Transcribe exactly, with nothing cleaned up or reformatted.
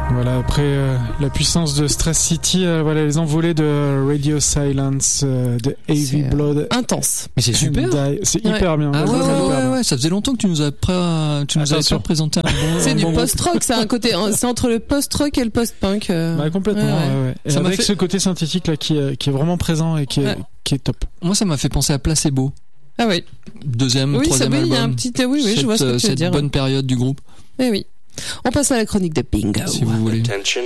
Voilà, après euh, la puissance de Stress City, euh, voilà les envolées de Radio Silence, euh, de Heavy Blood. Intense. Mais c'est super. Die. C'est ouais. hyper bien. Ah ouais, ouais, ouais, ouais, ouais, ouais, ça faisait longtemps que tu nous as pré- tu nous avais pas présenté un bon. C'est un du bon post-rock, c'est un côté, c'est entre le post-rock et le post-punk. Euh... Bah, complètement. Ouais, ouais. Ouais. Et ça avec fait... ce côté synthétique là qui est, qui est vraiment présent et qui est, ouais. qui est top. Moi, ça m'a fait penser à Placebo. Ah oui. Deuxième, oui, troisième ça, oui, album. Il y a un petit, oui, oui, cette, je vois ce que tu veux cette dire. Cette bonne période du groupe. Eh oui. On passe à la chronique de Bingo. Si vous voulez. Attention,